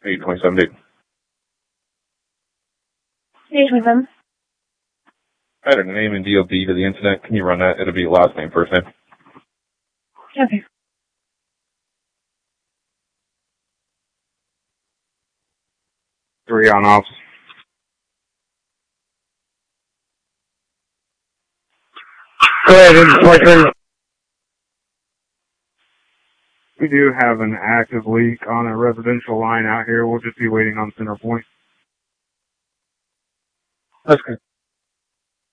827, dude. 827. Add a name and DOB to the incident. Can you run that? It'll be last name, first name. Okay. Three on off. Go ahead, we do have an active leak on a residential line out here. We'll just be waiting on center point. That's good.